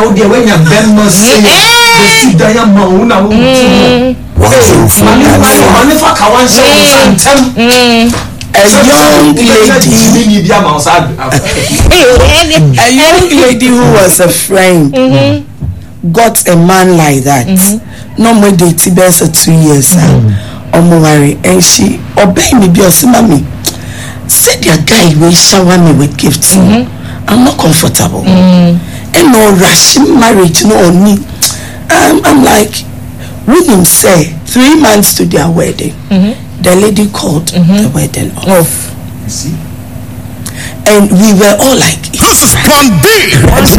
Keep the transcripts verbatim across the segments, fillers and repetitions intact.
how they when you bend no say the see that ma una wo ti money for kawan say santem a young lady a young lady who was a friend mm-hmm. got a man like that mm-hmm. no more dating best for two years now mm-hmm. or marry and she obey me be mommy said your guy will shower me with gifts mm-hmm. I'm not comfortable mm-hmm. and no rushing marriage no need um, I'm like William say three months to their wedding mm-hmm. the lady called mm-hmm. the wedding off. off. You see? And we were all like, this is plan B.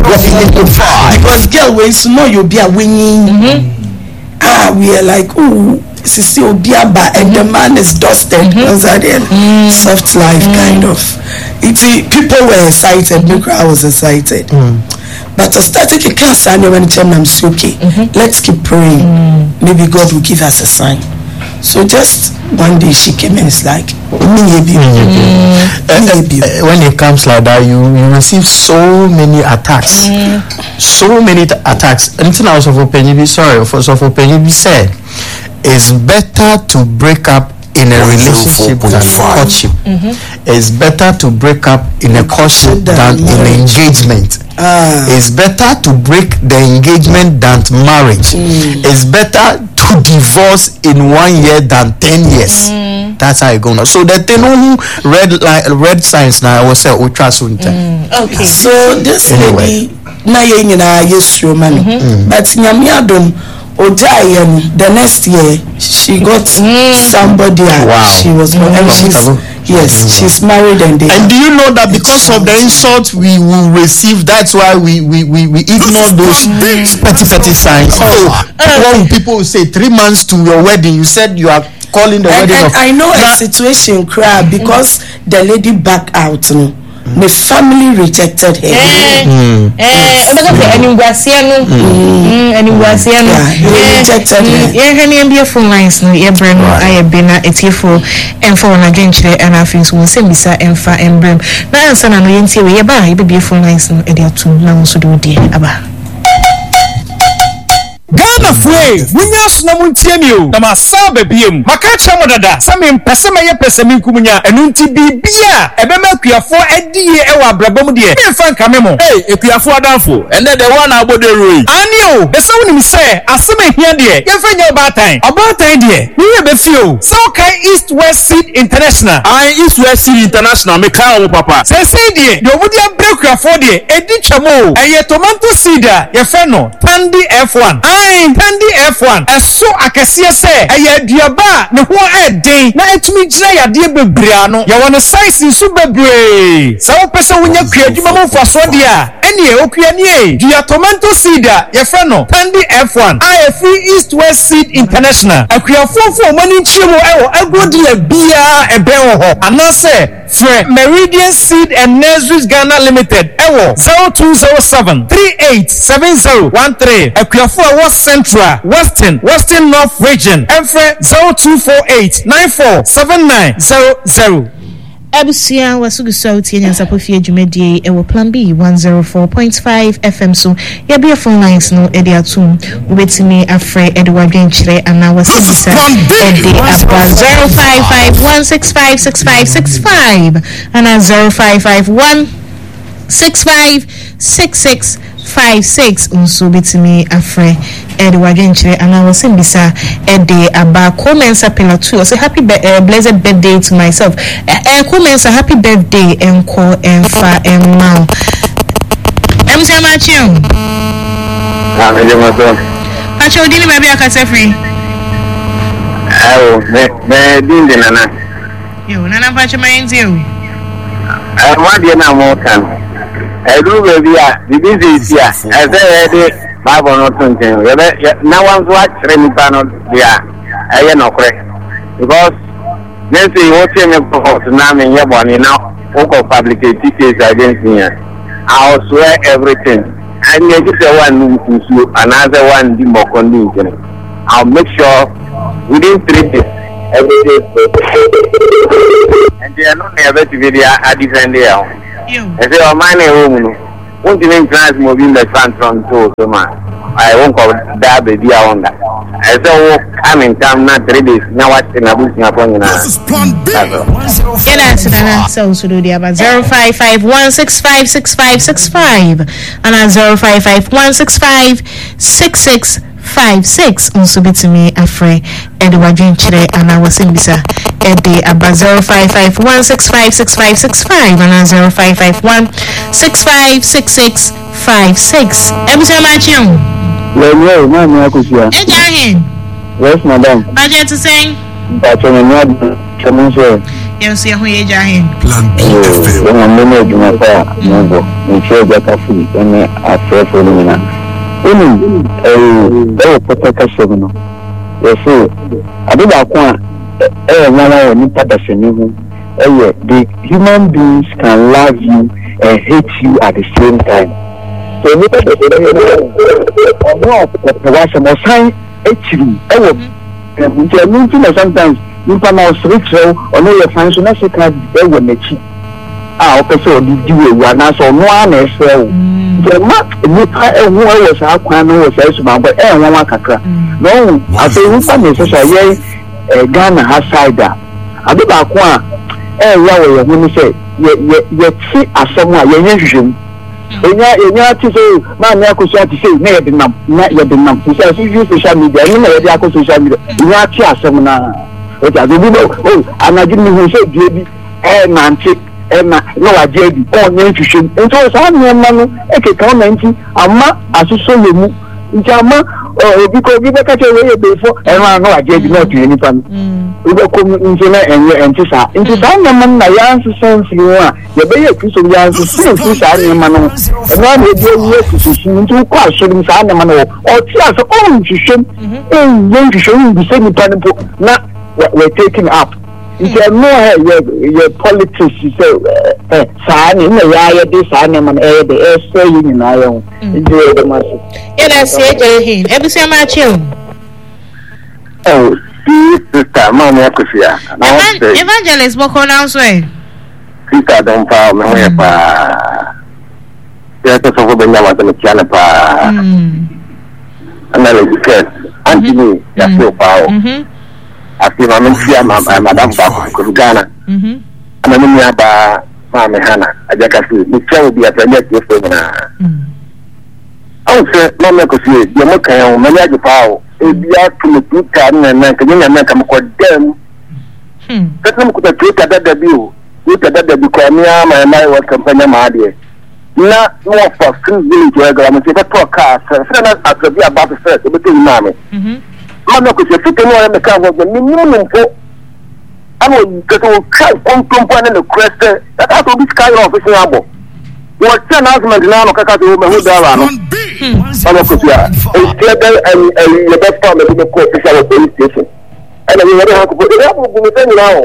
Because girl, when you know you'll be a winning, mm-hmm. ah, we are like, oh, this is still be a bar, and the man is dusted. Mm-hmm. Mm-hmm. Soft life, mm-hmm. kind of. It's people were excited. Mm-hmm. I was excited. Mm-hmm. But to start a class, I never tell them I'm okay. Mm-hmm. Let's keep praying. Mm-hmm. Maybe God will give us a sign. So just one day she came and it's like maybe, mm. maybe. Uh, uh, when it comes like that, you, you receive so many attacks, mm. so many t- attacks. Until I was of opinion, sorry, for of opinion, said it's better to break up in a relationship than courtship. Mm-hmm. It's better to break up in a courtship than in an engagement. Ah. It's better to break the engagement than marriage. Mm. It's better to divorce in one year than ten years. Mm. That's how it goes. So the thing who red like red signs now I will say ultra soon. Mm. Okay. So this anyway. lady na yena yes woman, but nyamiadom Ojayen, the next year she got mm. somebody wow. she was mm. and she's yes mm. she's married and they and do you know that because of the insult we will receive, that's why we we, we, we ignore those mm. petty petty signs. Oh, uh, when people will say three months to your wedding, you said you are calling the and, wedding and of I know a situation cry because mm. the lady backed out no. The family rejected her. Eh, eh, because any Guasiano, any Guasiano, rejected her. Yeah, any M B A phone lines, no, yeah, Breno, I have been at a for and for an against the and I think we'll send Missa and Fa and Brim. Now, son, and we ain't say we buy baby phone lines, no, and they are two now, so do dear. Abba. Ghana free munya suna muntienio na masaba biem makacha modada sami mpese meye pese minkumunya enunti bibia ebema kuafo adie ewa brabam de me fanka memo eh ekuafo adanfo ene de one aboderoi anio de sawuni mi se asema hia de yefanya obatan obatan de we be fio so kai East West Seed International I East West Seed International me ka wo papa se se de de obudi abrekwafo de edi twamo eye tomato seed yefeno Tandy F one Tandy F one eso akese se eye aduaba ne ho eden na etumi gina yade bebrea no ye won size nsu bebre sa wo pese wonya kuadwuma mo faso de a ene e okua ne e dia tomato seed ye fe no Tandy F one I free East West Seed International akuafofo mani nchimo ewo agodila bia ebe ho anase fre Meridian Seed and Nurseries Ghana Limited ewo zero two zero seven three eight seven zero one three akuafo awo Central Western Western North Region Enfre zero two four eight nine four seven nine zero zero. Abusia wasugu sauti yenye sapofia jumedie ewo plan B one oh four point five F M so ya be phone lines no edi atum ubetimi afre Edward Nchire ana wasibisa edi apa zero five five one six five six five six five ana zero five five one six five six six five six unso betimi afre Edward Nchire and I was in Bisa Ede Aba comments appeal to say happy be- uh, blessed birthday to myself. Uh, comments a happy birthday and call and fa and mouth. I'm saying Machium. I'm in my son. Pacho didn't maybe I can say free. Oh, me me didn't nana. You nana Pacho means you. I want you now more time. I do baby ah the business here. I say ready. Bible not something. No one's watching me panel there. I am not correct. Because then see what you make for tsunami in your body now. Oko public teachers against me. I'll swear everything. I make it one issue, another one the more convenient. I'll make sure within three days every day. And they are not never to be there at the end there. I say, oh, my name. won't even trans moving the front from two, so man. I won't call that baby on that. I saw come in town not three days. Now what's in a book upon you now? This is plan B. Get answer that so so do the about zero five five one six five six five six five and zero five five one six five six six five six. Also bit to me afraid Edward Chere and I was in bisa Eddie about zero five five one six five six five six five and zero five five one six five six six five six. Ebusa Machion. Well, no, no, no, Kusia. Ejahin. Yes, madam. Budget to say. But I'm not coming here. Yes, you're here, Jahin. Plan B F M. When I'm managed my car, no, I'm sure that I feel any affair for me now. Any, a protector seven. Yes, sir. I did that one. Eh, Nana, and Nipadashin. Eh, the human beings can love you and hate you at the same time. So, look at the sign actually. Oh, sometimes you can also reach or know your function as a card. They will make it. Ah, okay, so did you run us on one as well? The map, who was our crown was as well, but eh, one cacra. No, I say, we find it a Ghana has cider. I do about one. Eh, yeah, when you say, yet see as someone, you're Enya enya ti say man ya ko so ti say na ye de nam na ye de nam so say use social media ni na ye de akọ social media enya ti asem na o ja do bi o anaji ni ho say die bi e na nti e na no wa je bi o nya hwehwem nti o sa na ma no e ke ka na nti ama asuso le mu nti ama o bi ko bi be ka che we ye be fo e na no wa je bi na tu ni pa no we ko nti na enye enti sa nti sa na ma na ya nso sense ni wa ye be ye kuso ya nso sense sa ni ma no e na na de ye kuso nti ko aso ni sa na ma no o ti aso o nhwehwem e ye nhwehwem bi se ni pa no na we taking up nti no he ye politics say eh sa ni na ya ye de sa na ma no e de e say ni na ye nti e de ma so ye na se je hin e bi se ma chill. Oh, sister, mama Kusia. Evangelist Boko now say. Sister don't power me we pa. Ya to so be nyama to kiana pa. Mm. Ana le diket. Antini ya so power. Mhm. Afi ma me sia ma madam ba ko Ghana. Mhm. Ana me nya ba ma me hana. Aja ka fi mi chawo bi atanya ti so na. Mhm. Awu se mama Kusia, ye mo kan o me nya ji power. Ebia tumetu ka na na kenya na kama kwa dem hmm kama kuta tuta dada biu tuta dada bi kwa mia ma mai wa kampanya maadie na no for free will to ga mo se to ka se na asabi about first e beto imame mhm ma no ko se fite no ya me ka ho ni ni mo mpo amo ka to ka kontompo na le crest that has to be sky office abo what an argument na no kaka to me hu da no Ano kusia instead and and the best time to go official police station and we have to put it up with me now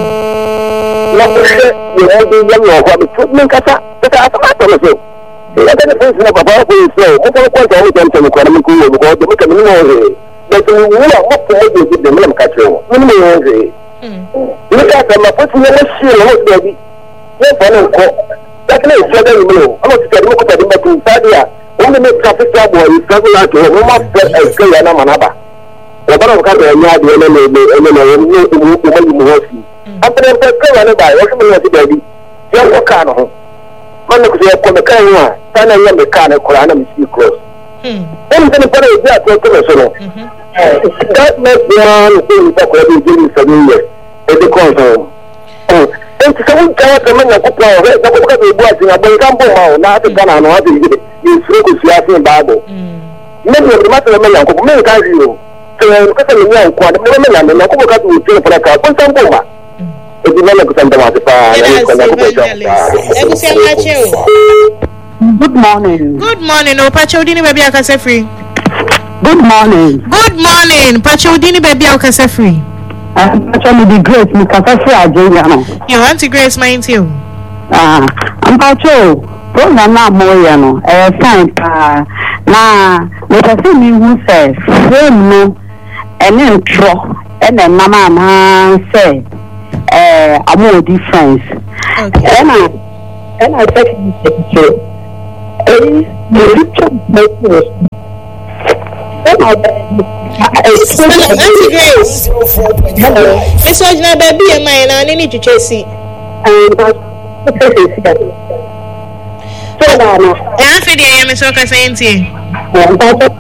la police you have to get your what to me kata kata atama to so la tele police na baba ko so ko ko ko ko ko ko ko ko ko ko ko ko no he but we will not mo ko do de me ka cho no me he ni ka ta ma police na shi no do bi ne ba no ko that is so that you know I'm not telling you what I'm doing sadia only make traffic trouble is travel out to no more escape na manaba o bara ka do nya de ele ele ele ele no no mo mo hosi after the ka na ba o se mo ti dabi ya ko ka no man ko se ko me ka wa sana ya me ka na ko na mi si cross hmm en tene para ya ko ko so no that makes one thing that ko be doing for me e de ko so oh en ti se un ka ka man na ko pa o na ko ka be bo ati na bo kan bo ma o na ati kana no ati is free siasa Bible. Mimi ndio mata na mimi kwa mimi kazi hiyo. Kwa kasa mimi yangu kwa mimi na mimi nakumbuka kazi utile para kwa kwa ngoma. Eti mimi kusanda watu pa kwa na kwa. Ebu sema cheo. Good morning. Good morning. O pacho dini baby akase free. Good morning. Good morning. Pacho dini baby akase free. I'm actually the great mi kasa free ajeya no. You want to grace mine too. Ah, I'm pacho. Program na moya no eh fine pa na me pese mi hu se frame no ene ntro ene mama ma se eh amo difference ena ena take this eh the richard business It's all now, baby, and mine, and I need to chase it. So now, I feel I am a soccer science. one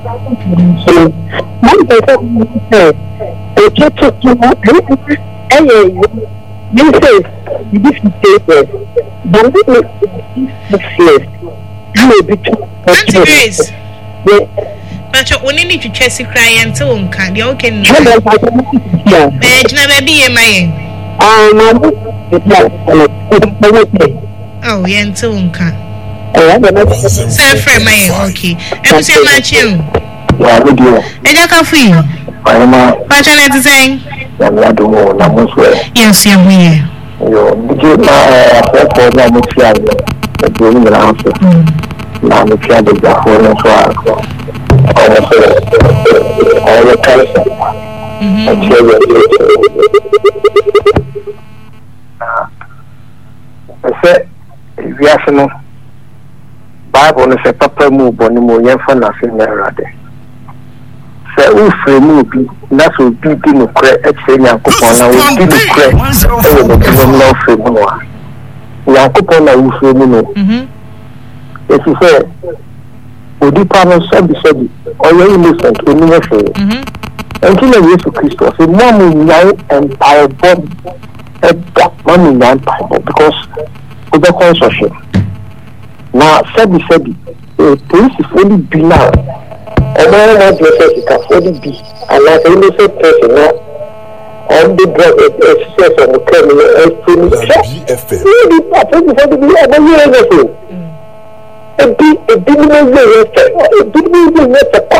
person said, "I get to do what I you say, this is paper, but this is you be Auntie Grace. But you only need to chase it cry until one can. You can. Eh, Jina baby, am I? Oh, yeah, until one can. Sir, friend, my okay. And say, much you. And I can feel. What I like to say? Yes, you're here. You give my program with you. The doing the answer. Now, the child is the whole of our. All the culture. I said, if you have no Bible, is a papa move on the moon for nothing there. Say, we free movie, that's what we do. Correct, exchange and coupon. I will do the correct. I will give no free more. We are coupon, I will free no. If you say, Odi Pano sabi sabi, oye innocent, we never say. Until the Jesus Christ, say, Mommy, nine empire body, a black money nine power because of the consortium. Now, sabi sabi, the police is only be now. And I want to say it can only be, and as an innocent person now, on the drug excess of the criminal, and to really, I think it's only be a year ago. A big, a big man, a big man,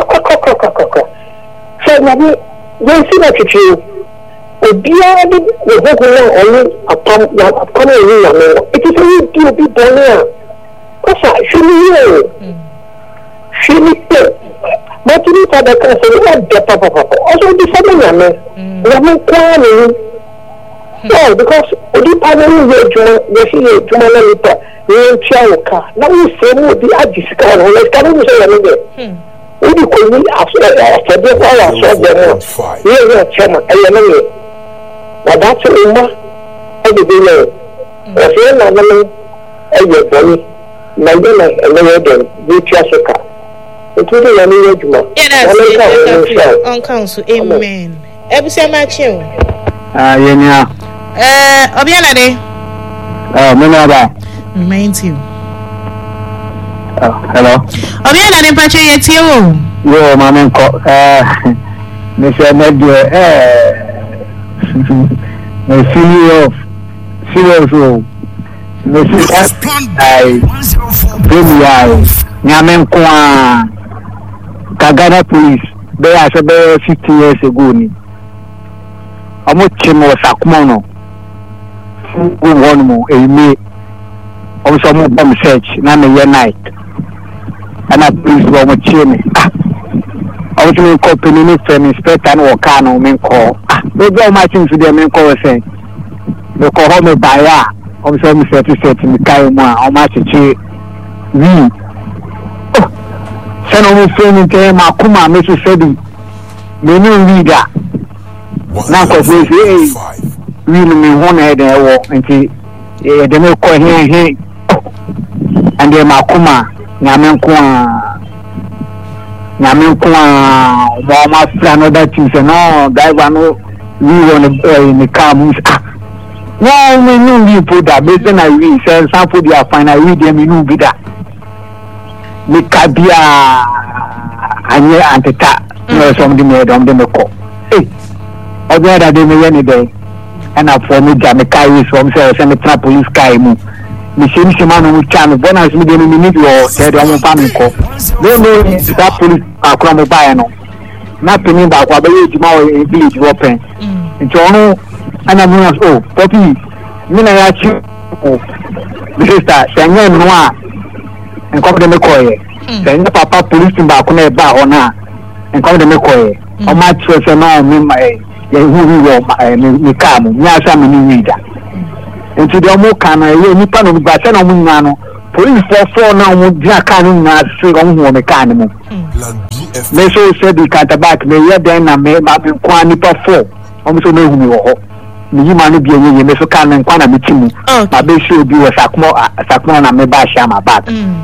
so, Mammy, you see that you a beard the regular only upon upon a year. It is only to be done here. What's that? She knew. She knew. But you need to have a person who papa. Also, the family, Mammy, crying. No, because the family, you see, to my little. Chiaoka. Now we say no the Ajisca, let's come and say anything. We could be after after the hour, so the we are chairman, I am a but that's a woman. I did know. I feel like I get money. My dinner and the wedding, we Chiaoka. It will be any regiment. Yes, on council, amen. Every same match you. Ah, yeah. Uh, Obianade. Oh, Minaba. Reminds you. Oh, hello. Obiana ne pache yeti o. Yo, mama ko eh Mister Medio eh me serious serious o. Me serious ai Premier nyame ko a Kagana police be ase be fifty years ago ni. Omo chimo sakumo no. Go one mo e me also more bomb search na me year night and I please go mo chime ah I was in company ni friend inspector no work no me call ah they go my things to them me call say they call home by ya also me set to set me kai mo o ma chichi we oh say no me friend nke ma kuma me so say bi me ni leader na ko say we no me ho na head e wo nti e de me call here here and the makuma nyamenkwa nyamenkwa mama plan other things no driver no we want to in the car moves ah no we no be put that based on we say sample their final we them no be that me kabia anye anteta no somebody made on them call eh other that they me any day and I for me jam carry from say send the police car mu me see me man who can bonus me dey me need your say dem pa me ko no no that police akura mo buy no na pini ba kwa be ejima o village open nti onu ana me oh popi me na ya chi o sister sanya no a enko de me ko ye sanya papa police ba ko na e ba ona enko de me ko ye o ma chi so no me mai ye hu hu yo me ka mo nya sa me ni wida nti de mo kana ye nipa no ba se na mo nya no police for four now would be a canon as free on home a canon. They so said the Cantabac may yet then I may have been quantity four. Almost know who you are. Me man be a me so can and quana meeting. My base should be a Sakmo Sakmon and maybe Shama back.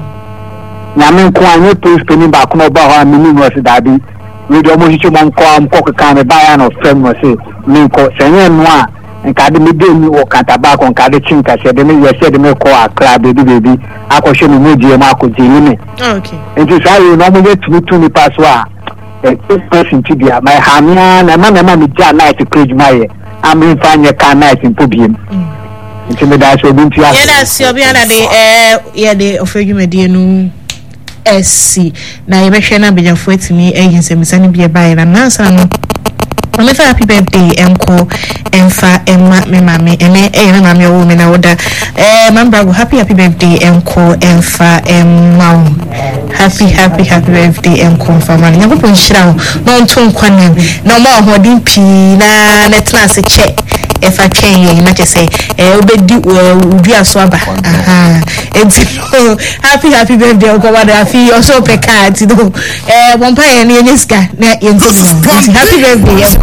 Namin Kwan, police penny back no bar and meaning was daddy. We don't want you to come cock a can of buy or friend was it. Minko, Sayan Noir. And Cademy Demi or Cantabac on Cadichinka said, then you said the milk or a crab, baby, baby. I could show me G M Marco Jimmy. Okay. And just how you normally to me to me pass wa. A person to be my Hamian and my mammy Jan night to preach my. I'm in fine a car night in Pubium. Until the dash will be to us. Yes, you'll be another day, yeah, they offer you a dear no. S C. Now you mentioned a bit of wait to me, and you say, Miss Annie be a buyer and answer. I'm a happy birthday, Emco, Emfa, Emma, me mammy, and a mammy woman order. Eh, Mamma, happy, happy birthday, Emco, Emfa, Emma. Happy, happy, happy birthday, Emco, for money. Never put shroud, no tone quantum, no more holding pina, let's not a check. If I can, you might just say, eh, do, be a swabber. Aha, it's happy, happy birthday, Uncle. I feel you're so pecad, you know. Eh, one pie and this guy, happy birthday.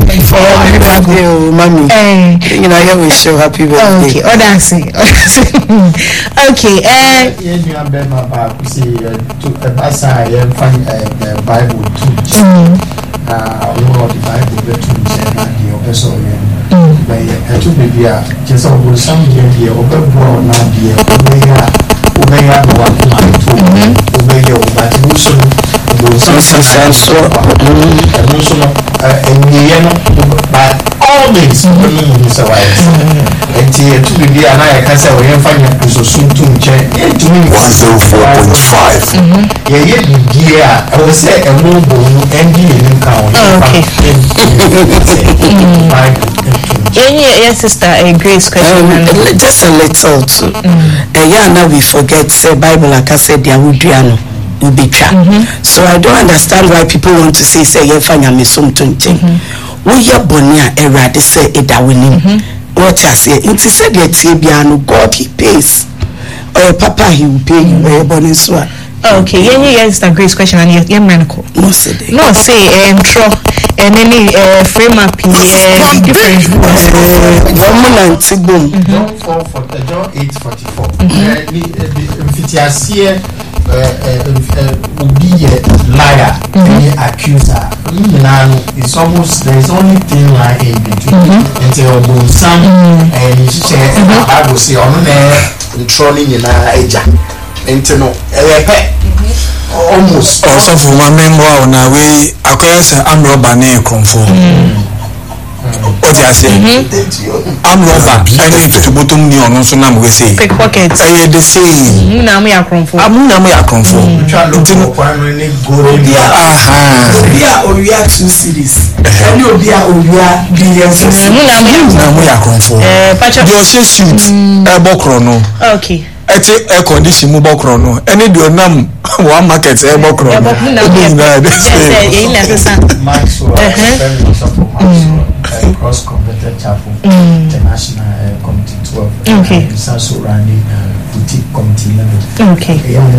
Oh, mommy. Eh, you know, I always show happy birthday. Okay, oh, that's it. Okay, eh. You have been about to see to a bus. I am finding a Bible to uh, all the Bible to and the vessel. By a two baby, just over some year, over born, not dear, Omega, Omega, Omega, but also those so and also. And by all means, Mister Wise. And here to be and I can say, we are finding so soon to check to me one zero four point five. Yeah, yeah, I will say a mobile and in count. Yes, sister, a grace question. Um, just a little too. And yeah, now we forget, say Bible, like I said, they would Mm-hmm. So I don't understand why people want to say say yefanya me something. We ya bonia era they say eda winning. What I say, it is said that Tibiano God he pays. Or papa he will pay you or bonin so. Okay, yeah, yeah, it's a great question and yeah, manco. No say no say um tro and any uh frame up uh different woman and tibum. John four for John eight forty four. Fitiasie will be a liar, any accuser. It's almost there is only thing like in between. Until some and she said, I will say on there the trolling in our age. Until almost also for my memoir on our way, I guess I'm robber name conform. What you say? I'm robber. I need to bottom me on so now we say. Pickpockets. I the same. Now me are conform. I'm now me are conform. Aha. We are two cities. And you be a we are billions. Now we are conform. You say suit. A bokrono. Okay. I take air condition mobile chrono. Any do nam one market air bokrono. Cross Converted Chapel International Committee twelve. Okay. Sasso Rani Boutique Committee level. Okay.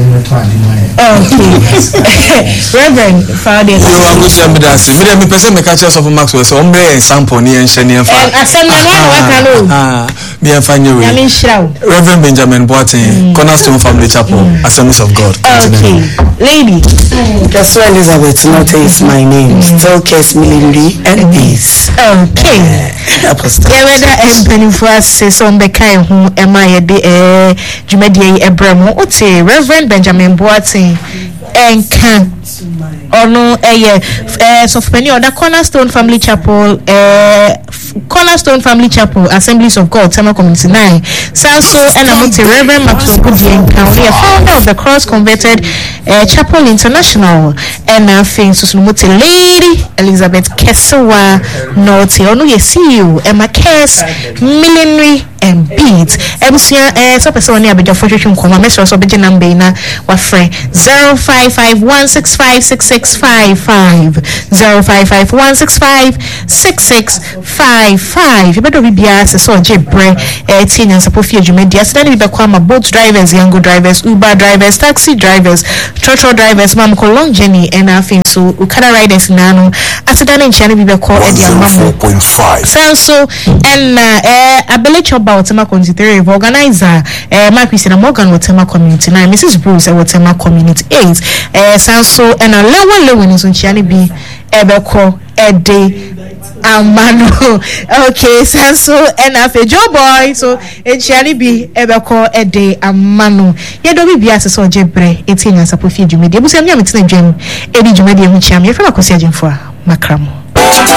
Okay. Reverend Father. You are good to me that. Me dem person me catch us of Max was ombre and sample ni en sheni en fa. Asem na no wakalo. Ah, me en fa nyewe. Ya me shraw. Reverend Benjamin Boateng, Cornerstone Family Chapel, Assemblies of God. Okay. Lady. Guess what, Elizabeth Note is my name. Still case Millie and peace. Okay. Yeah, whether I'm penny for us, say some the kind who am I a day, eh, Jumedi Abramo, Ote, Reverend Benjamin Boateng, and can. Or no, eh, eh, so penny or the Cornerstone Family Chapel, eh, Cornerstone Family Chapel, Assemblies of God, Tema Community nine. Sanso and Amote Reverend Maxwell Goodyear County, a founder of the Cross Converted uh, Chapel International, and I think so Mote Lady Elizabeth Kesewa Norte. Oh no, you see you, Emma Kes, Millenary and beat ebusia eh so person oni abejo for hwehwe nkoma mesro so beje number na wa frɛ zero five five one six five six six five five zero five five one six five six six five five bedo bibia se so je bre eh tinya sapofie dwumadi aseda ni be kwa ma boat drivers yango drivers uber drivers taxi drivers trotro drivers mam ko long journey and afin so ukada riders nano aseda ni nchane bi be ko e dia mam sanso and eh abele choba otema consider organizer eh Marquis na Morgan Otema community na Missus Bruce Otema community eight eh sanso and lewe lewe ni so nchane bi ebeko ede amano okay sanso and afa Joe boy so nchane bi ebeko ede amano ye do bibia se so jebre etinya sapofie dwumedi ebusia nya metina dwam edi dwumedi hu chiam ye fa makosi agimfo a makramo